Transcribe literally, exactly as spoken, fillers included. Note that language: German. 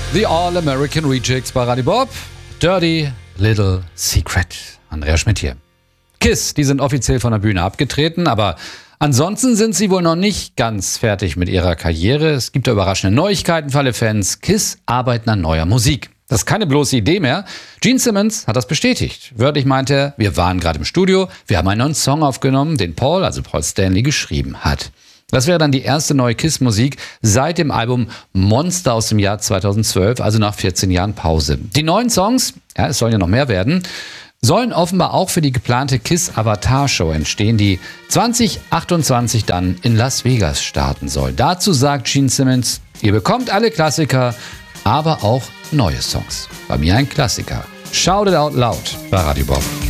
The All-American Rejects bei Radio Bob. Dirty Little Secret. Andrea Schmidt hier. Kiss, die sind offiziell von der Bühne abgetreten, aber ansonsten sind sie wohl noch nicht ganz fertig mit ihrer Karriere. Es gibt da überraschende Neuigkeiten für alle Fans. Kiss arbeiten an neuer Musik. Das ist keine bloße Idee mehr. Gene Simmons hat das bestätigt. Wörtlich meint er, wir waren gerade im Studio, wir haben einen neuen Song aufgenommen, den Paul, also Paul Stanley, geschrieben hat. Das wäre dann die erste neue Kiss-Musik seit dem Album Monster aus dem Jahr zweitausendzwölf, also nach vierzehn Jahren Pause. Die neuen Songs, ja, es sollen ja noch mehr werden, sollen offenbar auch für die geplante Kiss-Avatar-Show entstehen, die zwanzig achtundzwanzig dann in Las Vegas starten soll. Dazu sagt Gene Simmons, ihr bekommt alle Klassiker, aber auch neue Songs. Bei mir ein Klassiker. Shout it out loud bei Radio Bob.